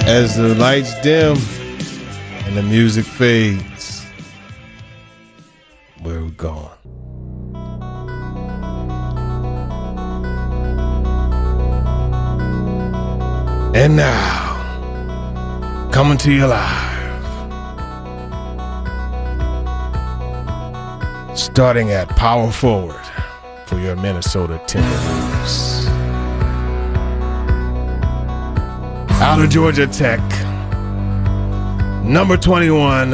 As the lights dim and the music fades, where are we going? And now, coming to you live, starting at power forward for your Minnesota Timberwolves. Out of Georgia Tech, number 21,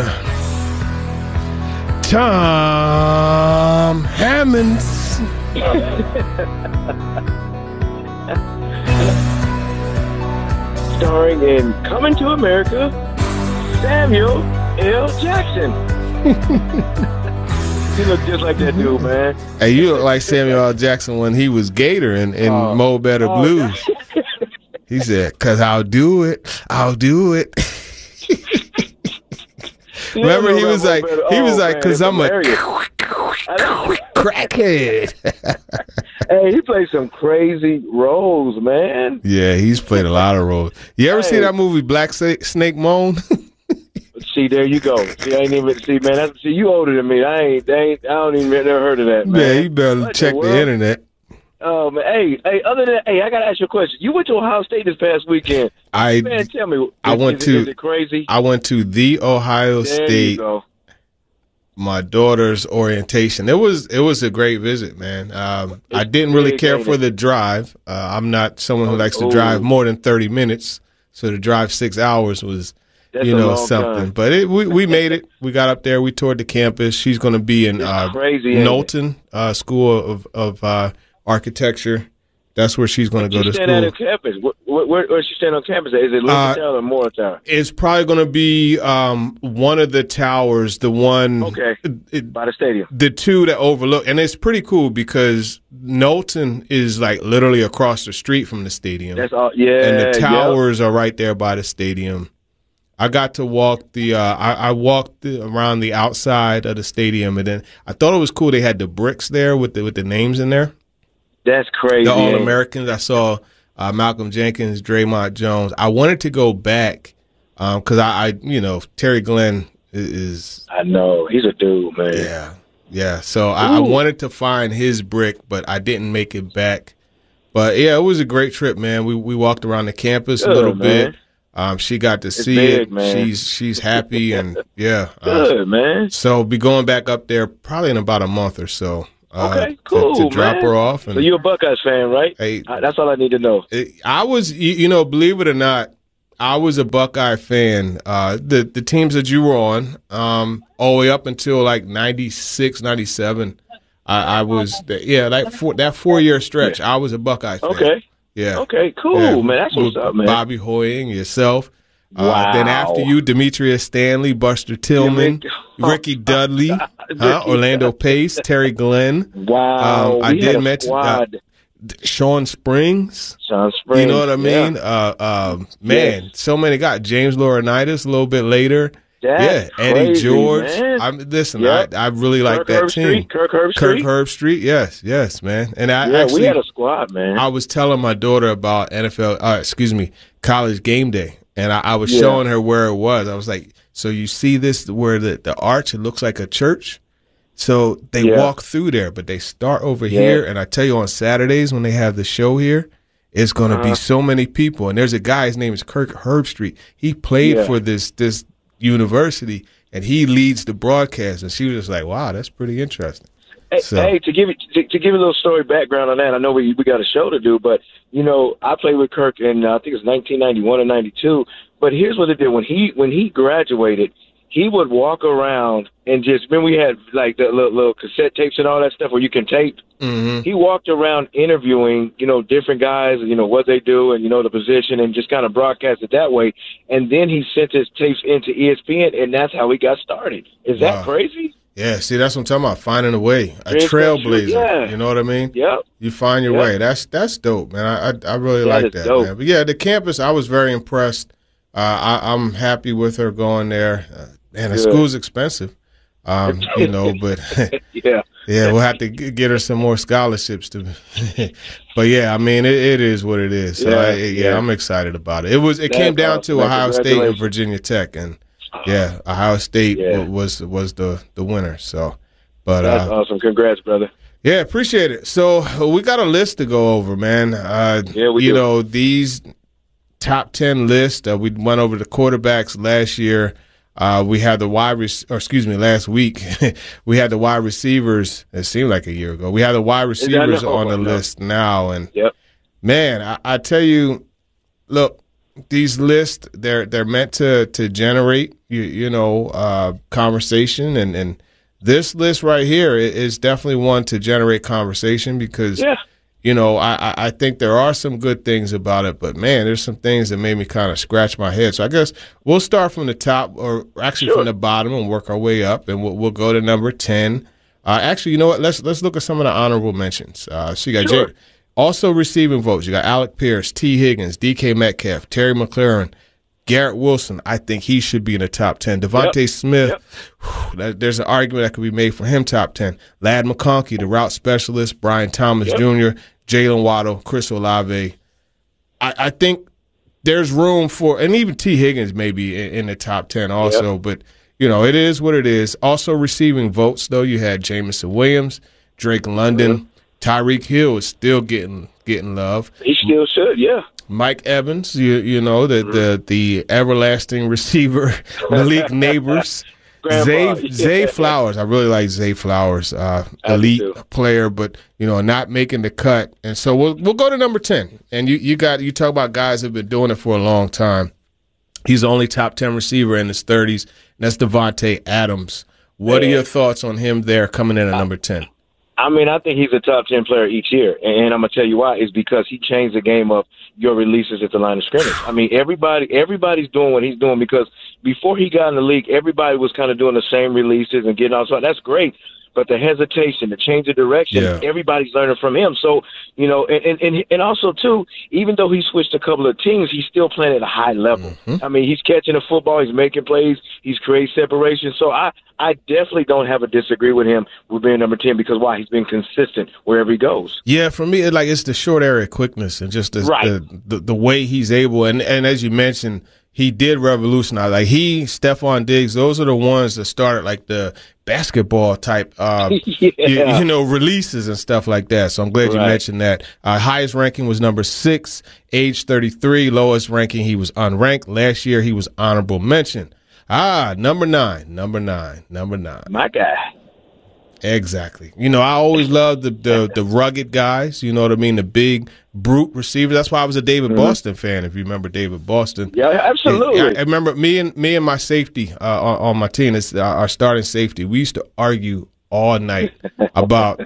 Tom Hammonds. Starring in Coming to America, Samuel L. Jackson. You look just like that dude, man. Hey, you look like Samuel L. Jackson when he was Gator in Mo Better Blues. He said, "'Cause I'll do it. I'll do it." Remember, he was like, "'Cause I'm a crackhead." Hey, he played some crazy roles, man. Yeah, he's played a lot of roles. You ever see that movie Black Snake Moan? See, there you go. See, I ain't even man. See, you older than me. I don't even never heard of that, man. Yeah, you better check the internet. Oh man, hey, other than I gotta ask you a question. You went to Ohio State this past weekend. Man, tell me, is it crazy? I went to the Ohio State. You go. My daughter's orientation. It was a great visit, man. I didn't really care for the drive. I'm not someone who likes to drive more than 30 minutes, so to drive 6 hours was, something. Time. But we made it. We got up there. We toured the campus. She's going to be in Knowlton School of Architecture. That's where she's going to go to school. On campus? Where's she staying on campus? Is it Lincolntown or Morristown? It's probably going to be one of the towers, the one by the stadium. The two that overlook, and it's pretty cool because Knowlton is like literally across the street from the stadium. That's all. Yeah, and the towers are right there by the stadium. I got to walk I walked around the outside of the stadium, and then I thought it was cool. They had the bricks there with the names in there. That's crazy. The All-Americans. I saw Malcolm Jenkins, Draymond Jones. I wanted to go back because I Terry Glenn is. I know he's a dude, man. Yeah. So I wanted to find his brick, but I didn't make it back. But yeah, it was a great trip, man. We walked around the campus a little bit. She got to see it. Man. She's happy and good, man. So be going back up there probably in about a month or so. Okay, cool, to drop her off. And, so you're a Buckeyes fan, right? Hey, that's all I need to know. I was, believe it or not, I was a Buckeye fan. The teams that you were on, all the way up until like 96, 97, I was, that 4-year stretch, I was a Buckeye fan. Okay. Yeah. Okay, cool, man. That's what's up, man. Bobby Hoying, yourself. Wow. Then after you, Demetrius Stanley, Buster Tillman, Ricky Dudley, Orlando Pace, Terry Glenn. Wow. I did mention Sean Springs. You know what I mean? Man, so many guys. James Laurinaitis a little bit later. That's Eddie crazy, George. Man. I really like that team. Kirk Herbstreit. Yes, man. And we had a squad, man. I was telling my daughter about College Game Day. And I was showing her where it was. I was like, so you see this where the arch, it looks like a church. So they walk through there, but they start over here. And I tell you, on Saturdays when they have the show here, it's going to be so many people. And there's a guy, his name is Kirk Herbstreit. He played for this university, and he leads the broadcast. And she was just like, wow, that's pretty interesting. Hey, to give you a little story background on that, I know we got a show to do, but I played with Kirk in I think it was 1991 or 92. But here's what it did: when he graduated, he would walk around and remember we had like the little cassette tapes and all that stuff where you can tape. Mm-hmm. He walked around interviewing different guys, what they do and the position, and just kind of broadcast it that way. And then he sent his tapes into ESPN, and that's how he got started. Is that crazy? Yeah, see, that's what I'm talking about, finding a way, a trailblazer. Yeah. You know what I mean? Yep. You find your way. That's dope, man. I really like that, man. But yeah, the campus, I was very impressed. I'm happy with her going there. Man, the school's expensive. You know, but yeah, we'll have to get her some more scholarships to. But yeah, I mean, it is what it is. So I'm excited about it. It came down to Ohio State and Virginia Tech, and Ohio State was the winner. So, but that's awesome. Congrats, brother. Yeah, appreciate it. So we got a list to go over, man. We do. Know, these top 10 lists. We went over the quarterbacks last year. We had the last week, we had the wide receivers. It seemed like a year ago. We had the wide receivers on the list now. And man, I tell you, look, these lists, they're meant to generate, conversation. And this list right here is definitely one to generate conversation because, I think there are some good things about it, but man, there's some things that made me kind of scratch my head. So I guess we'll start from the top, or actually from the bottom, and work our way up, and we'll go to number 10. Actually, you know what? Let's look at some of the honorable mentions. So you got also receiving votes. You got Alec Pierce, T. Higgins, DK Metcalf, Terry McLaurin, Garrett Wilson. I think he should be in the top 10. Devontae Smith, there's an argument that could be made for him top 10. Ladd McConkey, the route specialist, Brian Thomas Jr., Jalen Waddle, Chris Olave. I think there's room for, and even T. Higgins may be in the top 10 also, but, it is what it is. Also receiving votes, though, you had Jamison Williams, Drake London, Tyreek Hill is still getting love. He still should, Mike Evans, the everlasting receiver, Malik Neighbors, Zay Flowers. I really like Zay Flowers, elite player, but not making the cut. And so we'll go to number 10. And you talk about guys who've been doing it for a long time. He's the only top 10 receiver in his 30s, and that's Devontae Adams. What are your thoughts on him there coming in at number 10? I mean, I think he's a top 10 player each year, and I'm going to tell you why. It's because he changed the game of your releases at the line of scrimmage. I mean, everybody's doing what he's doing because before he got in the league, everybody was kind of doing the same releases and getting outside. That's great, but the hesitation, the change of direction, everybody's learning from him. So, and also, too, even though he switched a couple of teams, he's still playing at a high level. Mm-hmm. I mean, he's catching the football, he's making plays, he's creating separation. So I definitely don't have a disagree with him with being number 10 because why? He's been consistent wherever he goes. Yeah, for me, it's the short area quickness and just the way he's able. And as you mentioned, he did revolutionize. Like Stephon Diggs, those are the ones that started like the basketball type, releases and stuff like that. So I'm glad you mentioned that. Highest ranking was number 6, age 33. Lowest ranking, he was unranked. Last year, he was honorable mention. Number nine. My guy. Exactly. I always loved the rugged guys, you know what I mean, the big, brute receivers. That's why I was a David Boston fan, if you remember David Boston. Yeah, absolutely. I remember me and my safety on my team, our starting safety, we used to argue all night about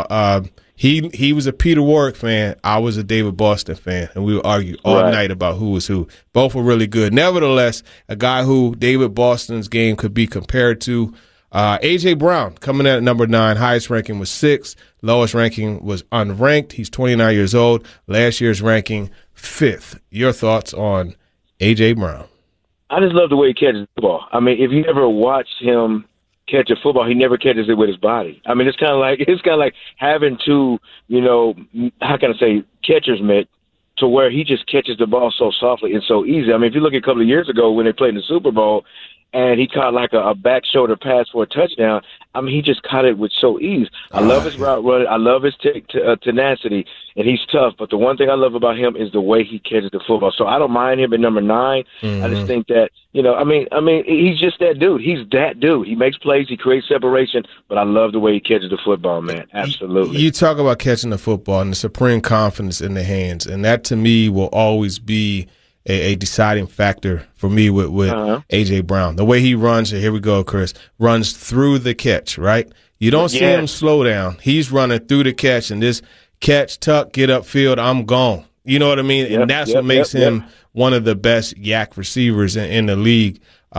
he was a Peter Warrick fan, I was a David Boston fan, and we would argue all night about who was who. Both were really good. Nevertheless, a guy who David Boston's game could be compared to, A.J. Brown coming in at number 9. Highest ranking was 6. Lowest ranking was unranked. He's 29 years old. Last year's ranking 5th. Your thoughts on A.J. Brown? I just love the way he catches the ball. I mean, if you ever watched him catch a football, he never catches it with his body. I mean, it's kind of like having two, how can I say, catcher's mitt to where he just catches the ball so softly and so easy. I mean, if you look at a couple of years ago when they played in the Super Bowl, and he caught like a back shoulder pass for a touchdown. I mean, he just caught it with so ease. I love his route running. I love his tenacity, and he's tough. But the one thing I love about him is the way he catches the football. So I don't mind him at number 9. I just think that, I mean, he's just that dude. He's that dude. He makes plays. He creates separation. But I love the way he catches the football, man. Absolutely. You talk about catching the football and the supreme confidence in the hands, and that to me will always be a deciding factor for me with A.J. Brown. The way he runs, here we go, Chris, runs through the catch, right? You don't see him slow down. He's running through the catch, and this catch, tuck, get upfield, I'm gone. You know what I mean? And that's what makes him one of the best yak receivers in the league.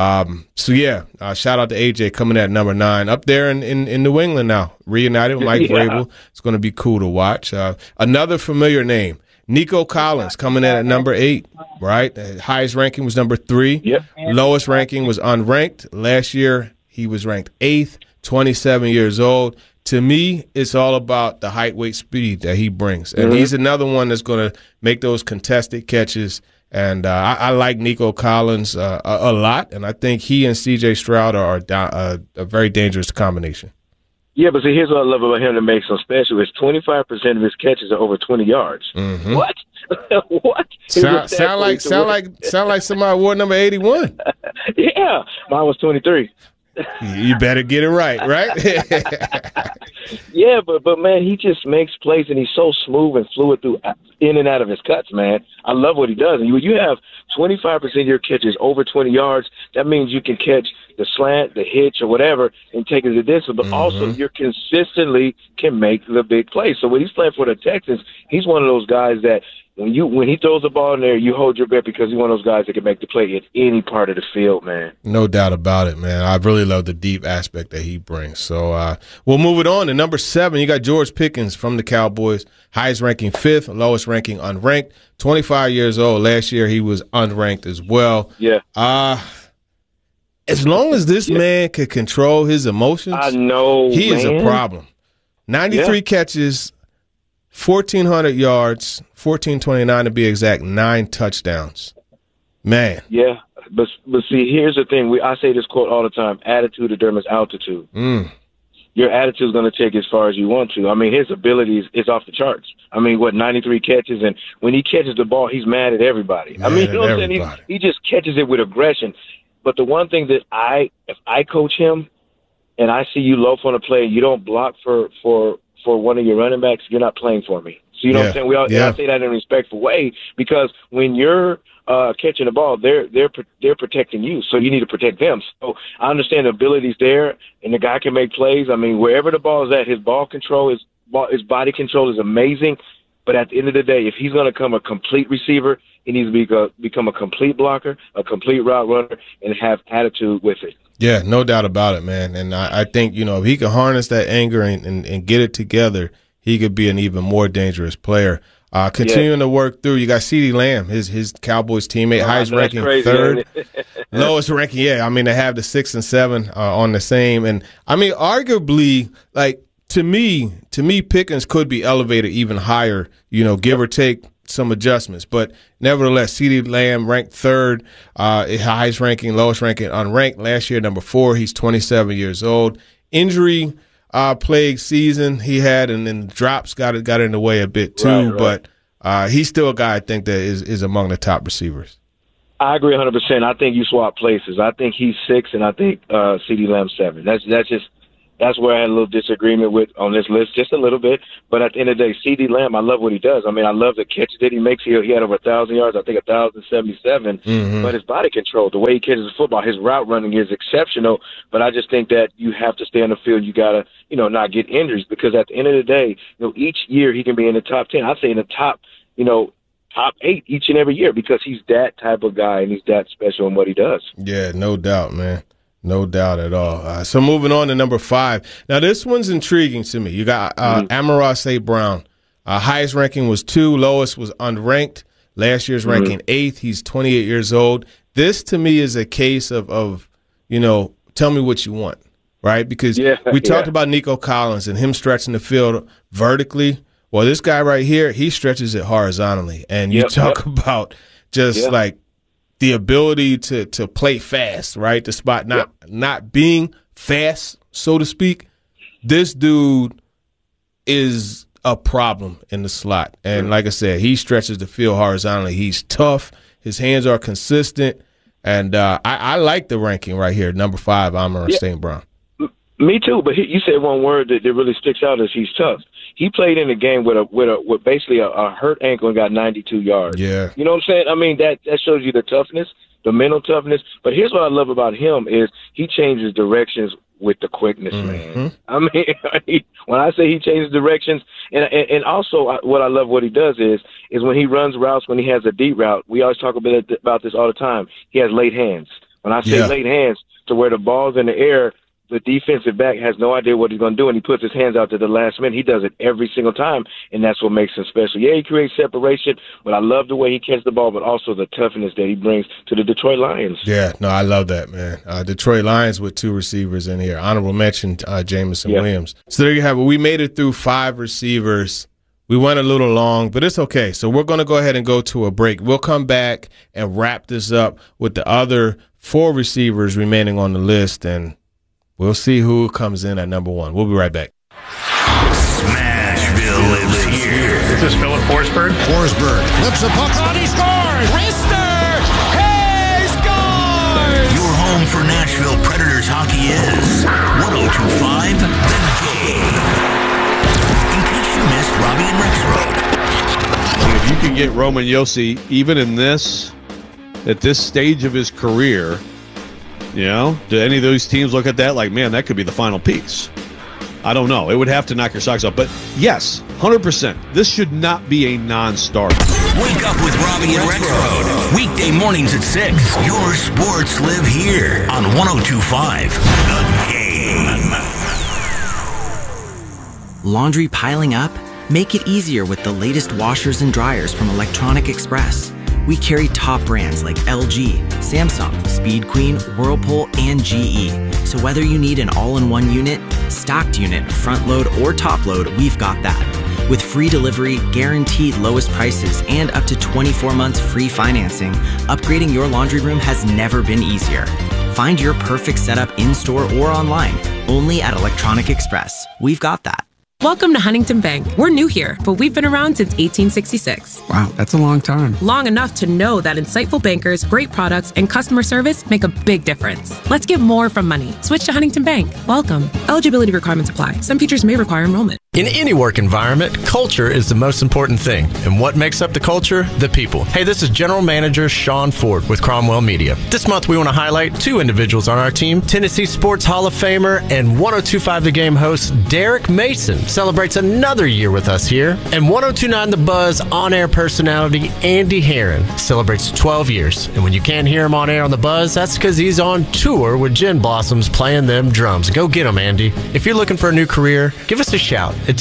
Shout out to A.J. coming at number 9. Up there in New England now, reunited with Mike Vrabel. It's going to be cool to watch. Another familiar name. Nico Collins coming in at number 8, right? Highest ranking was number 3. Lowest ranking was unranked. Last year, he was ranked 8th. 27 years old. To me, it's all about the height, weight, speed that he brings. And he's another one that's going to make those contested catches. And I like Nico Collins a lot, and I think he and C.J. Stroud are a very dangerous combination. Yeah, but see, here's what I love about him that makes him special is 25% of his catches are over 20 yards. What? What? Sound like somebody wore number 81. Yeah, mine was 23. You better get it right? Yeah, but man, he just makes plays, and he's so smooth and fluid in and out of his cuts, man. I love what he does. And you have 25% of your catches over 20 yards. That means you can catch the slant, the hitch, or whatever, and take it to the distance. But also, you consistently can make the big play. So when he's playing for the Texans, he's one of those guys that when he throws the ball in there, you hold your breath because he's one of those guys that can make the play at any part of the field, man. No doubt about it, man. I really love the deep aspect that he brings. So we'll move it on to number 7. You got George Pickens from the Cowboys, highest ranking 5th, lowest ranking unranked, 25 years old. Last year he was unranked as well. Yeah. As long as this man can control his emotions, I know he is a problem. 93 catches, 1,400 yards, 1,429 to be exact, 9 touchdowns. Man. Yeah, but see, here's the thing. I say this quote all the time: attitude determines altitude. Your attitude is going to take as far as you want to. I mean, his ability is off the charts. I mean, 93 catches, and when he catches the ball, he's mad at everybody. I mean, you know what I'm saying? He just catches it with aggression. But the one thing that if I coach him and I see you loaf on a play and you don't block for one of your running backs, you're not playing for me. So you know what I'm saying? I say that in a respectful way because when you're catching the ball, they're protecting you. So you need to protect them. So I understand the ability's there, and the guy can make plays. I mean, wherever the ball is at, his ball control, his body control is amazing. But at the end of the day, if he's going to become a complete receiver, he needs to become a complete blocker, a complete route runner, and have attitude with it. Yeah, no doubt about it, man. And I think, if he can harness that anger and get it together, he could be an even more dangerous player. Continuing to work through, you got CeeDee Lamb, his Cowboys teammate, highest ranking crazy, 3rd, lowest ranking. Yeah, I mean, they have the 6 and 7 on the same. And, I mean, arguably, to me, Pickens could be elevated even higher, give or take some adjustments. But nevertheless, CeeDee Lamb ranked 3rd, highest ranking, lowest ranking, unranked. Last year, number 4. He's 27 years old. Injury plagued season he had, and then drops got in the way a bit too. Right. But he's still a guy I think that is among the top receivers. I agree 100%. I think you swap places. I think he's 6, and I think CeeDee Lamb 7. That's where I had a little disagreement with on this list, just a little bit. But at the end of the day, CeeDee Lamb, I love what he does. I mean, I love the catches that he makes. He had over 1,000 yards, I think 1,077. But his body control, the way he catches the football, his route running is exceptional. But I just think that you have to stay on the field. You got to, not get injuries because at the end of the day, each year he can be in the top 10. I'd say in the top, top 8 each and every year because he's that type of guy and he's that special in what he does. Yeah, no doubt, man. No doubt at all. So moving on to number 5. Now, this one's intriguing to me. You got Amon-Ra St. Brown. Highest ranking was 2. Lowest was unranked. Last year's ranking 8th. He's 28 years old. This, to me, is a case of tell me what you want, right? Because we talked about Nico Collins and him stretching the field vertically. Well, this guy right here, he stretches it horizontally. And you talk about just the ability to play fast, right? The spot not being fast, so to speak. This dude is a problem in the slot. And like I said, he stretches the field horizontally. He's tough. His hands are consistent. And I like the ranking right here, number 5, Amon-Ra St. Brown. Me too, but you said one word that really sticks out is he's tough. He played in a game with basically a hurt ankle and got 92 yards. Yeah. You know what I'm saying? I mean, that shows you the toughness, the mental toughness. But here's what I love about him is he changes directions with the quickness, man. I mean, when I say he changes directions, and also what I love what he does is when he runs routes, when he has a deep route, we always talk about this all the time. He has late hands. When I say late hands, to where the ball's in the air, the defensive back has no idea what he's going to do, and he puts his hands out to the last minute. He does it every single time, and that's what makes him special. Yeah, he creates separation, but I love the way he catches the ball, but also the toughness that he brings to the Detroit Lions. Yeah, no, I love that, man. Detroit Lions with 2 receivers in here. Honorable mention, Jameson Williams. So there you have it. We made it through 5 receivers. We went a little long, but it's okay. So we're going to go ahead and go to a break. We'll come back and wrap this up with the other 4 receivers remaining on the list, and we'll see who comes in at number 1. We'll be right back. Smashville lives here. This is Philip Forsberg. Forsberg flips a puck on. He scores! Rister! He scores! Your home for Nashville Predators hockey is 102.5 The Game. In case you missed Robbie and Rexroad. If you can get Roman Josi, even in at this stage of his career, do any of those teams look at that like, man, that could be the final piece? I don't know. It would have to knock your socks off. But yes, 100%. This should not be a non-starter. Wake up with Robbie and Rexroad. Weekday mornings at 6. Your sports live here on 102.5 The Game. Laundry piling up? Make it easier with the latest washers and dryers from Electronic Express. We carry top brands like LG, Samsung, Speed Queen, Whirlpool, and GE. So whether you need an all-in-one unit, stocked unit, front load, or top load, we've got that. With free delivery, guaranteed lowest prices, and up to 24 months free financing, upgrading your laundry room has never been easier. Find your perfect setup in-store or online, only at Electronic Express. We've got that. Welcome to Huntington Bank. We're new here, but we've been around since 1866. Wow, that's a long time. Long enough to know that insightful bankers, great products, and customer service make a big difference. Let's get more from money. Switch to Huntington Bank. Welcome. Eligibility requirements apply. Some features may require enrollment. In any work environment, culture is the most important thing. And what makes up the culture? The people. Hey, this is General Manager Sean Ford with Cromwell Media. This month, we want to highlight 2 individuals on our team. Tennessee Sports Hall of Famer and 102.5 The Game host Derek Mason celebrates another year with us here. And 102.9 The Buzz on-air personality Andy Herron celebrates 12 years. And when you can't hear him on air on The Buzz, that's because he's on tour with Gin Blossoms playing them drums. Go get him, Andy. If you're looking for a new career, give us a shout at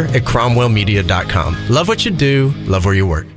together@cromwellmedia.com. Love what you do. Love where you work.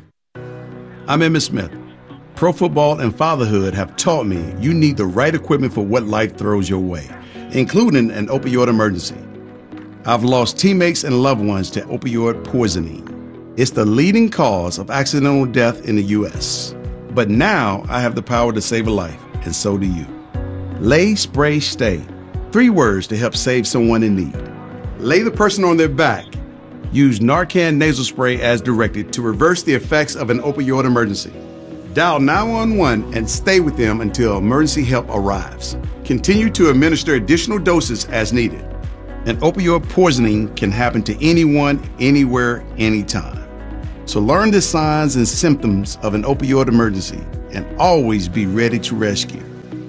I'm Emmitt Smith. Pro football and fatherhood have taught me you need the right equipment for what life throws your way, including an opioid emergency. I've lost teammates and loved ones to opioid poisoning. It's the leading cause of accidental death in the U.S. But now I have the power to save a life, and so do you. Lay, Spray, Stay. 3 words to help save someone in need. Lay the person on their back. Use Narcan nasal spray as directed to reverse the effects of an opioid emergency. Dial 911 and stay with them until emergency help arrives. Continue to administer additional doses as needed. An opioid poisoning can happen to anyone, anywhere, anytime. So learn the signs and symptoms of an opioid emergency and always be ready to rescue.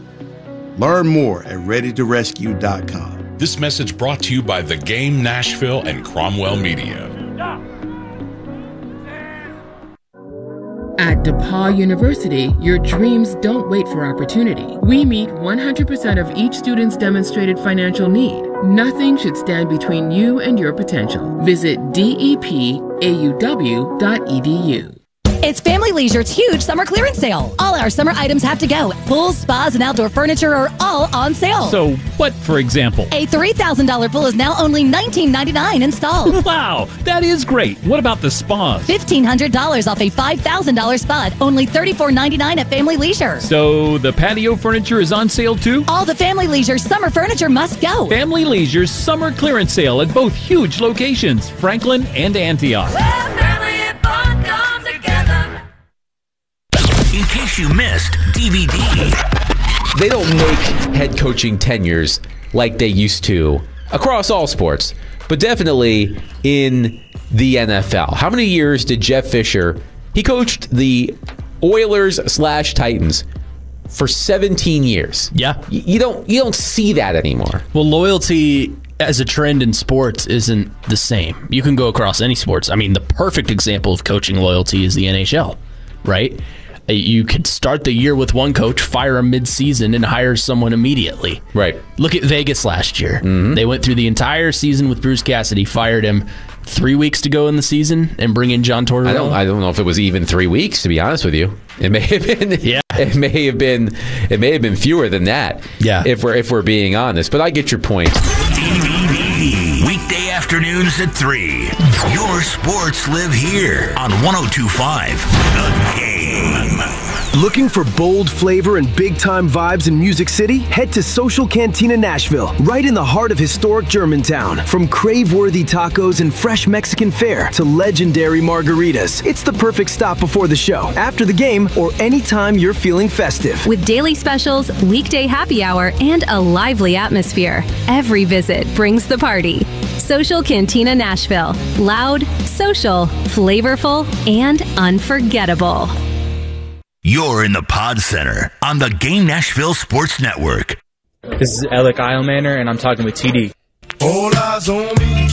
Learn more at readytorescue.com. This message brought to you by The Game Nashville and Cromwell Media. At DePaul University, your dreams don't wait for opportunity. We meet 100% of each student's demonstrated financial need. Nothing should stand between you and your potential. Visit depauw.edu. It's Family Leisure's huge summer clearance sale. All our summer items have to go. Pools, spas, and outdoor furniture are all on sale. So what, for example? A $3,000 pool is now only $19.99 installed. Wow, that is great. What about the spas? $1,500 off a $5,000 spa, only $34.99 at Family Leisure. So the patio furniture is on sale too? All the Family Leisure summer furniture must go. Family Leisure's summer clearance sale at both huge locations, Franklin and Antioch. In case you missed DVD. They don't make head coaching tenures like they used to across all sports, but definitely in the NFL. How many years did Jeff Fisher, he coached the Oilers/Titans for 17 years. Yeah. You don't see that anymore. Well, loyalty as a trend in sports isn't the same. You can go across any sports. I mean, the perfect example of coaching loyalty is the NHL, right? You could start the year with one coach, fire him mid-season, and hire someone immediately. Right. Look at Vegas last year. They went through the entire season with Bruce Cassidy, fired him 3 weeks to go in the season, and bring in John Tortorella. I don't know if it was even 3 weeks, to be honest with you. It may have been. Yeah. It may have been fewer than that. Yeah. If we're being honest, but I get your point. Weekday afternoons at 3. Your sports live here on 102.5 The Game. Looking for bold flavor and big-time vibes in Music City? Head to Social Cantina Nashville, right in the heart of historic Germantown. From crave-worthy tacos and fresh Mexican fare to legendary margaritas, it's the perfect stop before the show, after the game, or anytime you're feeling festive. With daily specials, weekday happy hour, and a lively atmosphere, every visit brings the party. Social Cantina Nashville. Loud, social, flavorful, and unforgettable. You're in the Pod Center on the Game Nashville Sports Network. This is Alec Eilmaner, and I'm talking with TD. All eyes on me.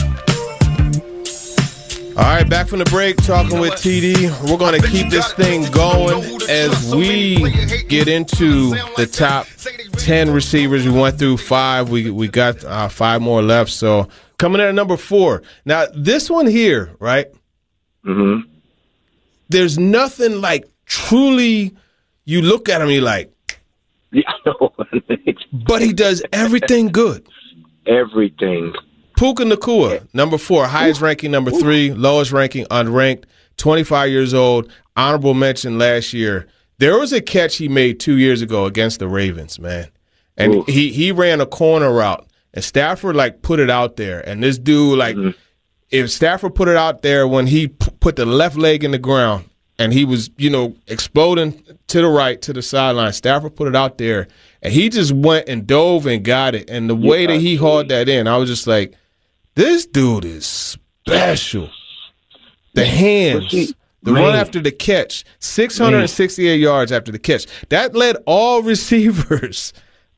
All right, back from the break, talking with TD. We're going to keep this thing going as we get into the top 10 receivers. We went through 5. We got 5 more left. So coming in at number 4. Now, this one here, right? Mm-hmm. There's nothing like truly, you look at him, you're like, yeah, I know. But he does everything good. Everything. Puka Nacua, number 4, highest ranking, number 3, lowest ranking, unranked, 25 years old, honorable mention last year. There was a catch he made 2 years ago against the Ravens, man. And he ran a corner route, and Stafford, put it out there. And this dude, if Stafford put it out there when he put the left leg in the ground, and he was, exploding to the right, to the sideline. Stafford put it out there, and he just went and dove and got it. And the way that he hauled that in, I was just like, this dude is special. The hands, the run after the catch, 668 yards after the catch. That led all receivers.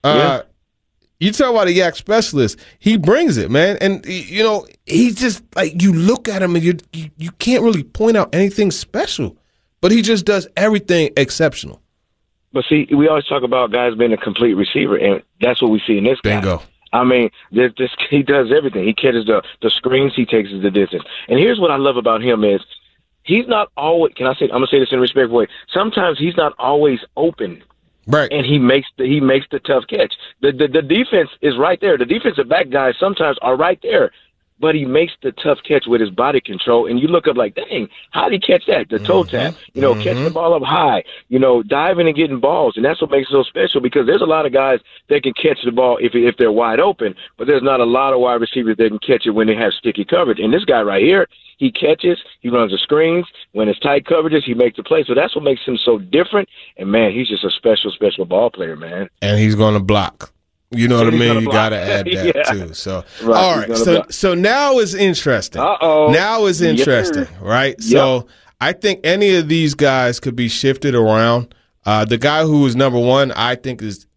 You talk about a yak specialist. He brings it, man. And, he's just, you look at him, and you can't really point out anything special. But he just does everything exceptional. But see, we always talk about guys being a complete receiver, and that's what we see in this guy. Bingo. I mean, he does everything. He catches the screens, he takes the distance. And here's what I love about him is he's not always. I'm gonna say this in a respectful way. Sometimes he's not always open. Right. And he makes the tough catch. The defense is right there. The defensive back guys sometimes are right there. But he makes the tough catch with his body control, and you look up like, dang, how did he catch that? The toe tap, catch the ball up high, diving and getting balls, and that's what makes it so special because there's a lot of guys that can catch the ball if they're wide open, but there's not a lot of wide receivers that can catch it when they have sticky coverage. And this guy right here, he catches, he runs the screens. When it's tight coverages, he makes the play. So that's what makes him so different. And, man, he's just a special ball player, man. And he's going to block. You know what I mean? You got to add that too. So, all right. So now is interesting. Now is interesting, right? Yep. So I think any of these guys could be shifted around. The guy who is number 1, I think is